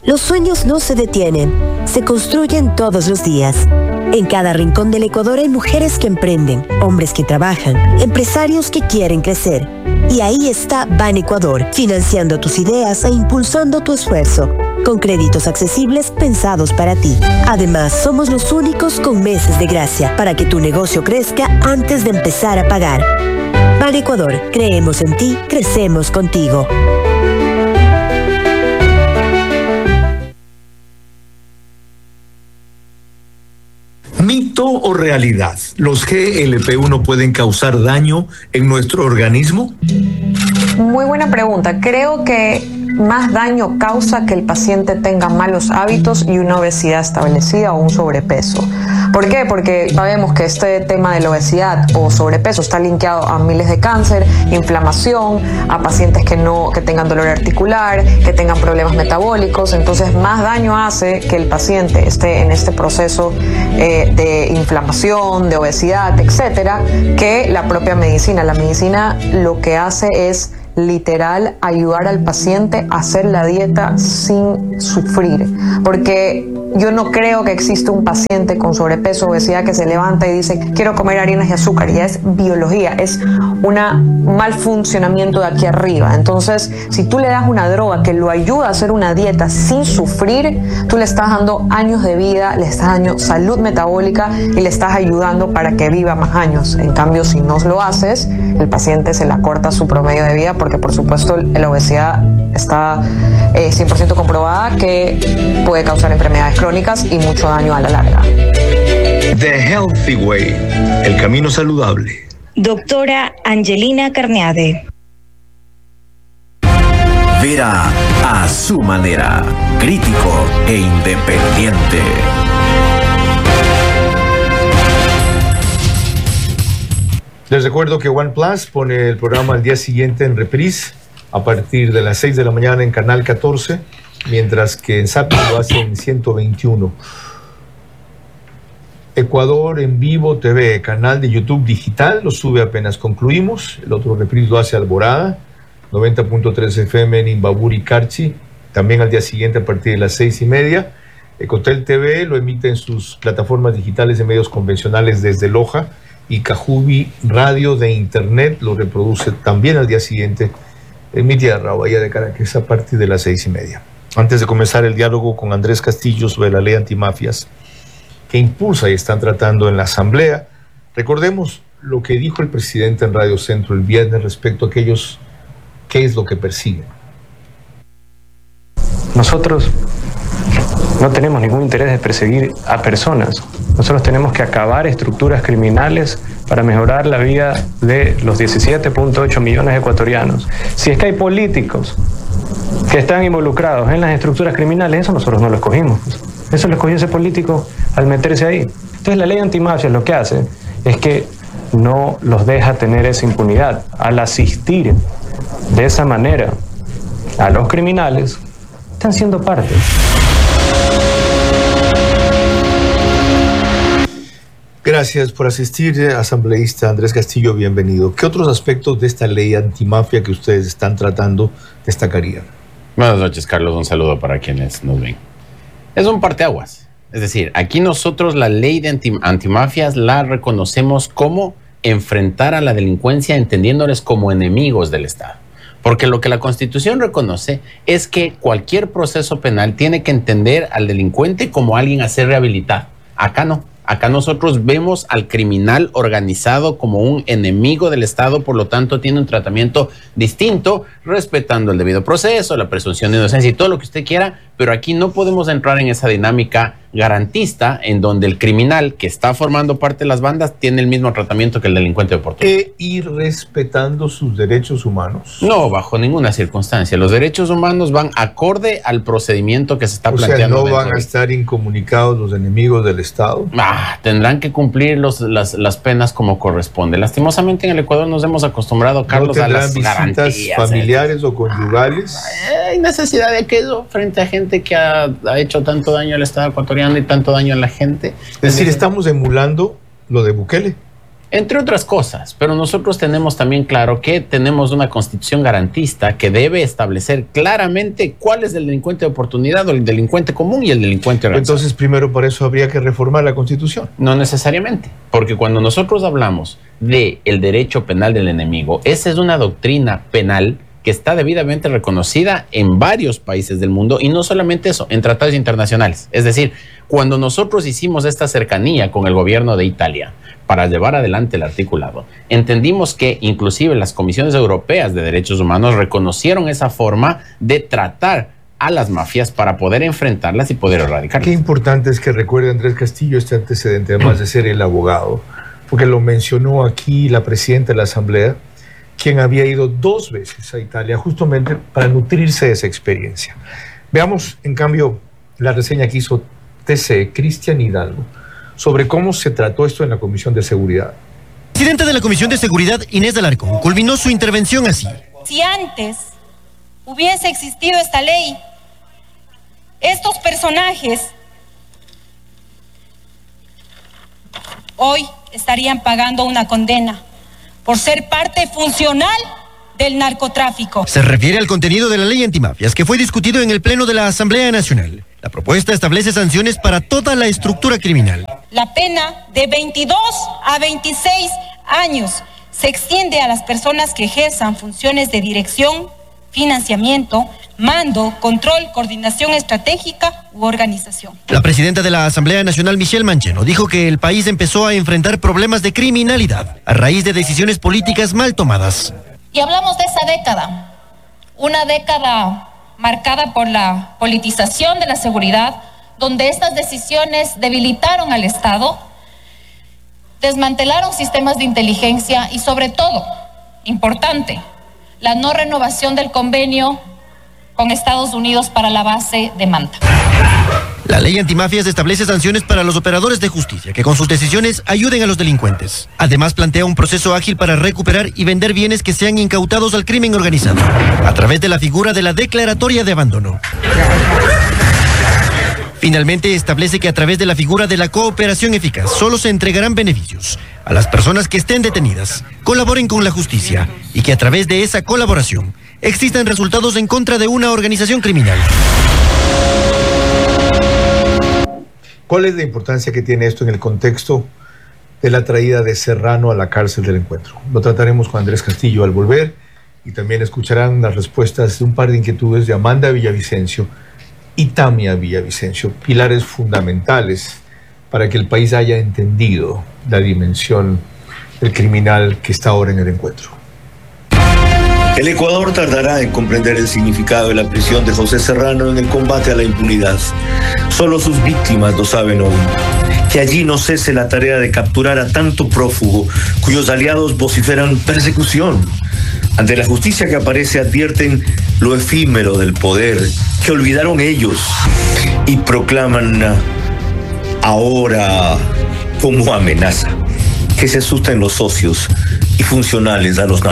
Los sueños no se detienen, se construyen todos los días. En cada rincón del Ecuador hay mujeres que emprenden, hombres que trabajan, empresarios que quieren crecer. Y ahí está Ban Ecuador, financiando tus ideas e impulsando tu esfuerzo, con créditos accesibles pensados para ti. Además, somos los únicos con meses de gracia para que tu negocio crezca antes de empezar a pagar. Ban Ecuador, creemos en ti, crecemos contigo. ¿Mito o realidad? ¿Los GLP-1 pueden causar daño en nuestro organismo? Muy buena pregunta. Creo que más daño causa que el paciente tenga malos hábitos y una obesidad establecida o un sobrepeso. ¿Por qué? Porque sabemos que este tema de la obesidad o sobrepeso está linkeado a miles de cáncer, inflamación, a pacientes que tengan dolor articular, que tengan problemas metabólicos. Entonces, más daño hace que el paciente esté en este proceso de inflamación, de obesidad, etcétera, que la propia medicina. La medicina lo que hace es literal ayudar al paciente a hacer la dieta sin sufrir, porque yo no creo que exista un paciente con sobrepeso o obesidad que se levanta y dice quiero comer harinas y azúcar. Ya es biología, es un mal funcionamiento de aquí arriba. Entonces, si tú le das una droga que lo ayuda a hacer una dieta sin sufrir, tú le estás dando años de vida, le estás dando salud metabólica y le estás ayudando para que viva más años. En cambio, si no lo haces, el paciente se le acorta su promedio de vida, porque por supuesto la obesidad está 100% comprobada que puede causar enfermedades crónicas y mucho daño a la larga. The Healthy Way, el camino saludable. Doctora Angelina Carneade. Vera a su manera, crítico e independiente. Les recuerdo que OnePlus pone el programa al día siguiente en reprise a partir de las 6 de la mañana en Canal 14, mientras que en Zapping lo hace en 121. Ecuador en Vivo TV, canal de YouTube digital, lo sube apenas concluimos. El otro reprise lo hace Alborada, 90.3 FM en Imbabura y Carchi, también al día siguiente a partir de las 6:30. Ecotel TV lo emite en sus plataformas digitales de medios convencionales desde Loja, y Cajubi Radio de Internet lo reproduce también al día siguiente en mi tierra, Bahía de Caracas, a partir de las 6:30. Antes de comenzar el diálogo con Andrés Castillo sobre la ley antimafias que impulsa y están tratando en la Asamblea, recordemos lo que dijo el presidente en Radio Centro el viernes respecto a aquellos, qué es lo que persiguen. Nosotros no tenemos ningún interés de perseguir a personas. Nosotros tenemos que acabar estructuras criminales para mejorar la vida de los 17.8 millones de ecuatorianos. Si es que hay políticos que están involucrados en las estructuras criminales, eso nosotros no lo escogimos. Eso lo escogió ese político al meterse ahí. Entonces la ley antimafia lo que hace es que no los deja tener esa impunidad. Al asistir de esa manera a los criminales, están siendo parte. Gracias por asistir, asambleísta Andrés Castillo, bienvenido. ¿Qué otros aspectos de esta ley antimafia que ustedes están tratando destacarían? Buenas noches, Carlos. Un saludo para quienes nos ven. Es un parteaguas. Es decir, aquí nosotros la ley de antimafias la reconocemos como enfrentar a la delincuencia entendiéndoles como enemigos del Estado. Porque lo que la Constitución reconoce es que cualquier proceso penal tiene que entender al delincuente como alguien a ser rehabilitado. Acá no. Acá nosotros vemos al criminal organizado como un enemigo del Estado, por lo tanto tiene un tratamiento distinto, respetando el debido proceso, la presunción de inocencia y todo lo que usted quiera, pero aquí no podemos entrar en esa dinámica garantista en donde el criminal que está formando parte de las bandas tiene el mismo tratamiento que el delincuente oportuno. ¿Y respetando sus derechos humanos? No, bajo ninguna circunstancia. Los derechos humanos van acorde al procedimiento que se está planteando. O sea, ¿no van a estar incomunicados los enemigos del Estado? Tendrán que cumplir las penas como corresponde. Lastimosamente en el Ecuador nos hemos acostumbrado, Carlos, ¿no a las visitas garantías familiares o conyugales? Hay necesidad de aquello frente a gente que ha hecho tanto daño al Estado ecuatoriano y tanto daño a la gente. Es decir, estamos emulando lo de Bukele. Entre otras cosas, pero nosotros tenemos también claro que tenemos una constitución garantista que debe establecer claramente cuál es el delincuente de oportunidad o el delincuente común y el delincuente organizado. Entonces, primero por eso habría que reformar la constitución. No necesariamente, porque cuando nosotros hablamos del derecho penal del enemigo, esa es una doctrina penal que está debidamente reconocida en varios países del mundo, y no solamente eso, en tratados internacionales. Es decir, cuando nosotros hicimos esta cercanía con el gobierno de Italia para llevar adelante el articulado, entendimos que inclusive las comisiones europeas de derechos humanos reconocieron esa forma de tratar a las mafias para poder enfrentarlas y poder erradicarlas. Qué importante es que recuerde Andrés Castillo este antecedente, además de ser el abogado, porque lo mencionó aquí la presidenta de la Asamblea, quien había ido 2 veces a Italia justamente para nutrirse de esa experiencia. Veamos, en cambio, la reseña que hizo TC, Cristian Hidalgo, sobre cómo se trató esto en la Comisión de Seguridad. La presidenta de la Comisión de Seguridad, Inés de Alarcón, culminó su intervención así. Si antes hubiese existido esta ley, estos personajes hoy estarían pagando una condena por ser parte funcional del narcotráfico. Se refiere al contenido de la ley antimafias que fue discutido en el Pleno de la Asamblea Nacional. La propuesta establece sanciones para toda la estructura criminal. La pena de 22 a 26 años se extiende a las personas que ejerzan funciones de dirección, financiamiento, mando, control, coordinación estratégica u organización. La presidenta de la Asamblea Nacional, Michelle Mancheno, dijo que el país empezó a enfrentar problemas de criminalidad a raíz de decisiones políticas mal tomadas. Y hablamos de esa década, una década marcada por la politización de la seguridad, donde estas decisiones debilitaron al Estado, desmantelaron sistemas de inteligencia y, sobre todo, importante, la no renovación del convenio con Estados Unidos para la base de Manta. La ley antimafias establece sanciones para los operadores de justicia que con sus decisiones ayuden a los delincuentes. Además, plantea un proceso ágil para recuperar y vender bienes que sean incautados al crimen organizado, a través de la figura de la declaratoria de abandono. Finalmente, establece que a través de la figura de la cooperación eficaz solo se entregarán beneficios a las personas que estén detenidas, colaboren con la justicia y que a través de esa colaboración existan resultados en contra de una organización criminal. ¿Cuál es la importancia que tiene esto en el contexto de la traída de Serrano a la cárcel del Encuentro? Lo trataremos con Andrés Castillo al volver, y también escucharán las respuestas de un par de inquietudes de Amanda Villavicencio y Tamia Villavicencio, pilares fundamentales para que el país haya entendido la dimensión del criminal que está ahora en el Encuentro. El Ecuador tardará en comprender el significado de la prisión de José Serrano en el combate a la impunidad. Solo sus víctimas lo saben hoy. Que allí no cese la tarea de capturar a tanto prófugo cuyos aliados vociferan persecución. Ante la justicia que aparece advierten lo efímero del poder que olvidaron ellos y proclaman ahora como amenaza. Que se asusten los socios y funcionales a los